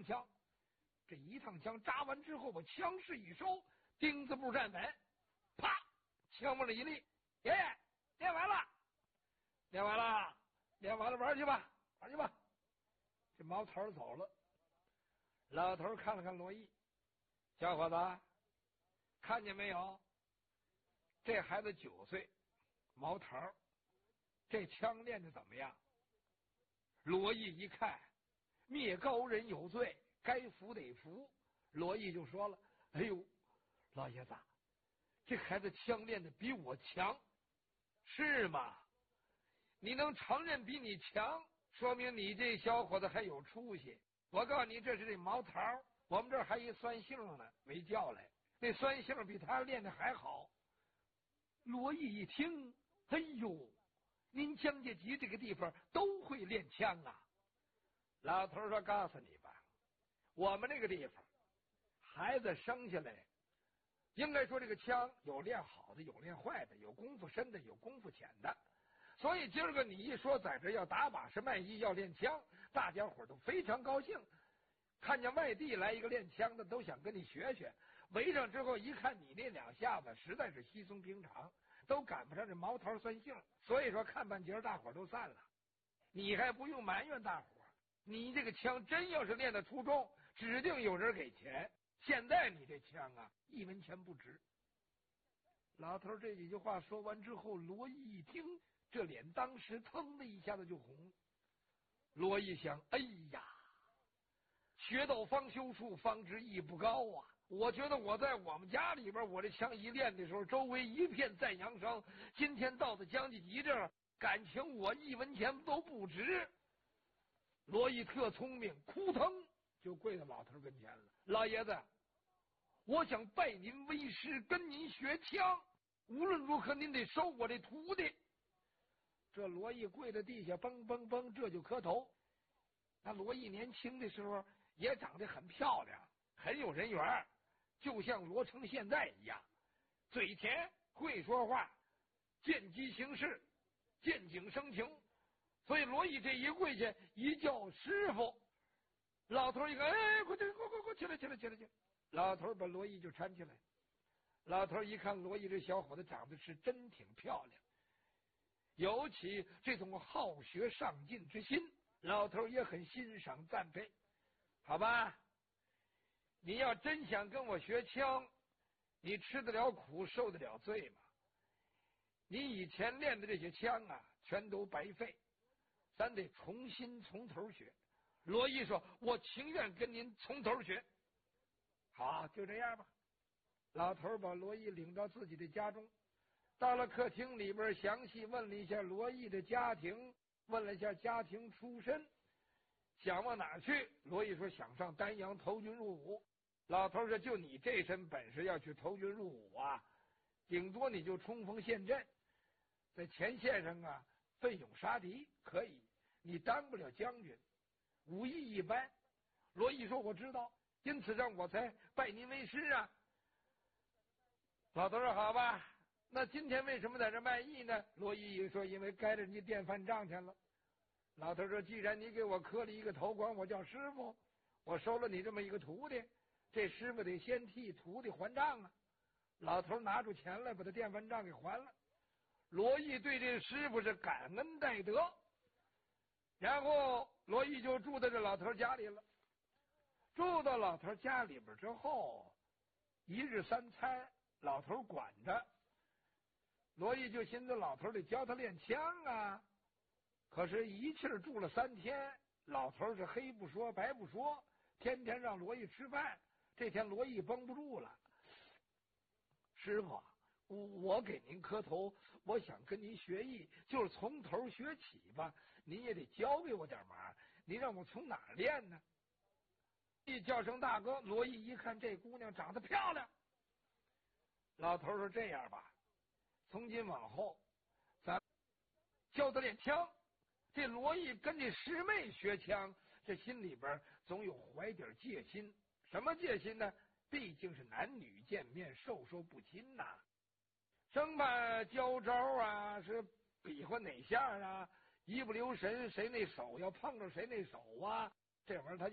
趟枪。这一趟枪扎完之后，把枪势一收，钉子步站稳，啪，枪往里一立，爷爷练完了，练完了，练完了，玩去吧，玩去吧。这毛头走了，老头看了看罗毅，小伙子，看见没有？这孩子9岁，毛头，这枪练的怎么样？罗毅一看，灭高人有罪，该服得服。罗毅就说了：“哎呦，老爷子，这孩子枪练的比我强，是吗？你能承认比你强，说明你这小伙子还有出息。我告诉你，这是这毛头，我们这儿还一酸性呢，没叫来。那酸性比他练的还好。”罗毅一听，哎呦，您江家集这个地方都会练枪啊？老头说：“告诉你吧，我们那个地方，孩子生下来，应该说这个枪有练好的，有练坏的，有功夫深的，有功夫浅的。所以今儿个你一说在这要打把式卖艺，要练枪，大家伙都非常高兴。看见外地来一个练枪的，都想跟你学学。围上之后一看你那2下子，实在是稀松平常，都赶不上这毛头酸性。所以说看半截，大伙都散了。你还不用埋怨大伙，你这个枪真要是练得出众，指定有人给钱。现在你这枪啊，1文钱不值。”老头这几句话说完之后，罗毅一听，这脸当时腾的一下子就红了。罗毅想：哎呀，学到方修处，方知艺不高啊！我觉得我在我们家里边，我这枪一练的时候，周围一片赞扬声。今天到了江家集这儿，感情我1文钱都不值。罗毅特聪明，扑腾就跪到老头跟前了：“老爷子，我想拜您为师，跟您学枪。无论如何，您得收我这徒弟。”这罗毅跪在地下，嘣嘣嘣，这就磕头。那罗毅年轻的时候也长得很漂亮，很有人缘，就像罗成现在一样，嘴甜，会说话，见机行事，见景生情。所以罗毅这一跪下，一叫师傅，老头一看，哎，快起来！老头把罗毅就搀起来。老头一看罗毅这小伙子长得是真挺漂亮，尤其这种好学上进之心，老头也很欣赏赞佩。好吧，你要真想跟我学枪，你吃得了苦，受得了罪吗？你以前练的这些枪啊，全都白费，咱得重新从头学。罗毅说：“我情愿跟您从头学。”好，就这样吧。老头把罗毅领到自己的家中，到了客厅里边，详细问了一下罗毅的家庭，问了一下家庭出身，想往哪儿去。罗毅说：“想上丹阳投军入伍。”老头说：“就你这身本事，要去投军入伍啊，顶多你就冲锋陷阵，在前线上啊奋勇杀敌可以，你当不了将军，武艺一般。”罗毅说：“我知道，因此让我才拜您为师啊。”老头说：“好吧，那今天为什么在这卖艺呢？”罗毅说：“因为该着人家电饭账钱了。”老头说：“既然你给我磕了一个头，管我叫师傅，我收了你这么一个徒弟，这师傅得先替徒弟还账啊。”老头拿出钱来，把他电饭账给还了。罗毅对这师傅是感恩戴德，然后罗毅就住在这老头家里了。住到老头家里边之后，1日3餐老头管着，罗毅就寻思老头得教他练枪啊。可是一气儿住了3天，老头是黑不说白不说，天天让罗毅吃饭。这天罗毅绷不住了：“师傅，我给您磕头，我想跟您学艺，就是从头学起吧，您也得教给我点忙，您让我从哪儿练呢？”一叫声大哥，罗毅一看这姑娘长得漂亮，老头说：“这样吧，从今往后咱教他练枪。”这罗毅跟这师妹学枪，这心里边总有怀点戒心。什么戒心呢？毕竟是男女见面，授受不亲呐，生怕教招啊，是比划哪下啊，一不留神谁那手要碰着谁那手啊，这玩意儿他